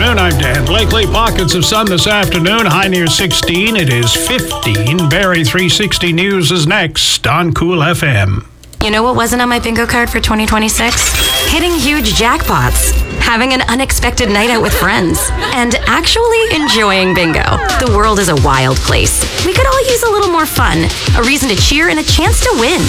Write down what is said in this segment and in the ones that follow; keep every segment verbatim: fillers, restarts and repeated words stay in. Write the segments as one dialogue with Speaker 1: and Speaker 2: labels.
Speaker 1: afternoon. I'm Dan Blakely. Pockets of sun this afternoon. High near sixteen. It is fifteen. Barrie three sixty News is next on Cool F M.
Speaker 2: You know what wasn't on my bingo card for twenty twenty-six? Hitting huge jackpots, having an unexpected night out with friends, and actually enjoying bingo. The world is a wild place. We could all use a little more fun, a reason to cheer, and a chance to win.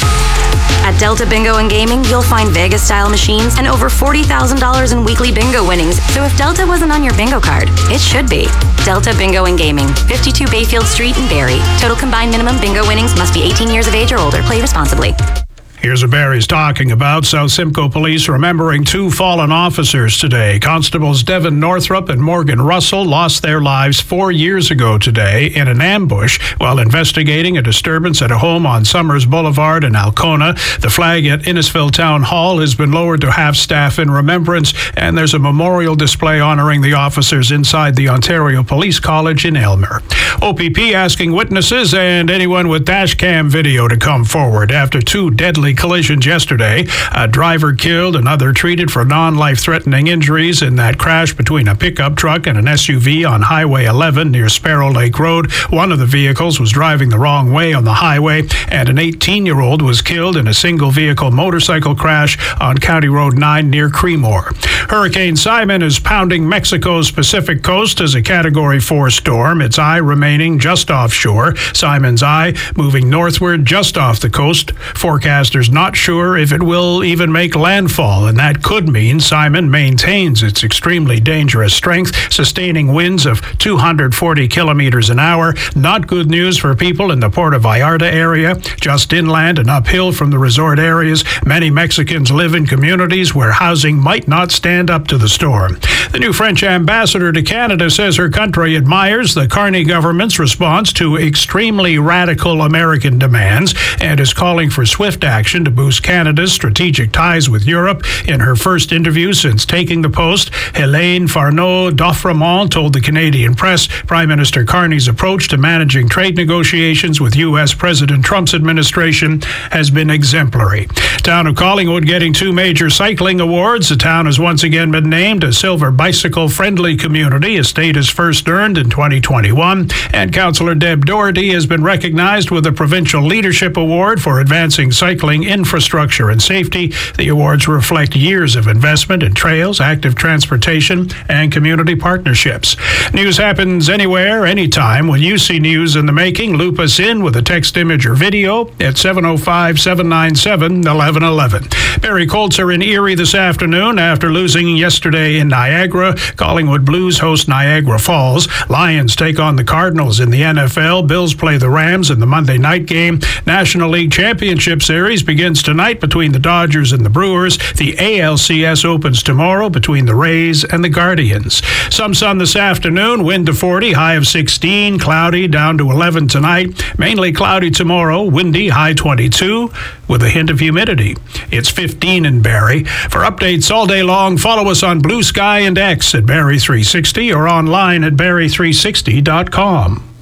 Speaker 2: At Delta Bingo and Gaming, you'll find Vegas-style machines and over forty thousand dollars in weekly bingo winnings. So if Delta wasn't on your bingo card, it should be. Delta Bingo and Gaming, fifty-two Bayfield Street in Barrie. Total combined minimum bingo winnings must be eighteen years of age or older. Play responsibly.
Speaker 1: Here's what Barrie's talking about. South Simcoe Police remembering two fallen officers today. Constables Devin Northrup and Morgan Russell lost their lives four years ago today in an ambush while investigating a disturbance at a home on Summers Boulevard in Alcona. The flag at Innisfil Town Hall has been lowered to half staff in remembrance, and there's a memorial display honoring the officers inside the Ontario Police College in Aylmer. O P P asking witnesses and anyone with dash cam video to come forward after two deadly collisions yesterday. A driver killed, another treated for non-life-threatening injuries in that crash between a pickup truck and an S U V on Highway eleven near Sparrow Lake Road. One of the vehicles was driving the wrong way on the highway, and an eighteen-year-old was killed in a single-vehicle motorcycle crash on County Road nine near Creemore. Hurricane Simon is pounding Mexico's Pacific coast as a Category four storm, its eye remaining just offshore. Simon's eye moving northward just off the coast. Forecasters not sure if it will even make landfall, and that could mean Simon maintains its extremely dangerous strength, sustaining winds of two hundred forty kilometers an hour. Not good news for people in the Puerto Vallarta area, just inland and uphill from the resort areas. Many Mexicans live in communities where housing might not stand up to the storm. The new French ambassador to Canada says her country admires the Carney government's response to extremely radical American demands and is calling for swift action to boost Canada's strategic ties with Europe. In her first interview since taking the post, Hélène Farneau-Doffremont told the Canadian press Prime Minister Carney's approach to managing trade negotiations with U S President Trump's administration has been exemplary. Town of Collingwood getting two major cycling awards. The town has once again been named a Silver Bicycle-Friendly Community, a status first earned in twenty twenty-one, and Councillor Deb Doherty has been recognized with a Provincial Leadership Award for advancing cycling infrastructure and safety. The awards reflect years of investment in trails, active transportation, and community partnerships. News happens anywhere, anytime. When you see news in the making, loop us in with a text, image, or video at seven oh five, seven nine seven, one one one one. Barrie Colts are in Erie this afternoon after losing yesterday in Niagara. Collingwood Blues host Niagara Falls. Lions take on the Cardinals in the N F L. Bills play the Rams in the Monday night game. National League Championship Series begins tonight between the Dodgers and the Brewers. The A L C S opens tomorrow between the Rays and the Guardians. Some sun this afternoon, wind to forty, high of sixteen, cloudy down to eleven tonight. Mainly cloudy tomorrow, windy, high twenty-two, with a hint of humidity. It's fifteen in Barrie. For updates all day long, follow us on Blue Sky and X at Barrie three sixty or online at barrie three sixty dot com.